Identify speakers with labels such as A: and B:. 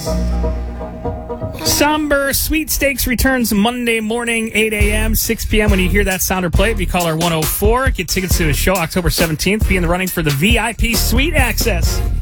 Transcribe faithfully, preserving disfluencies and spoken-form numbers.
A: Somber Sweepstakes returns Monday morning, eight a.m., six p.m. When you hear that sounder play, be caller one oh four. Get tickets to the show October seventeenth. Be in the running for the V I P suite access.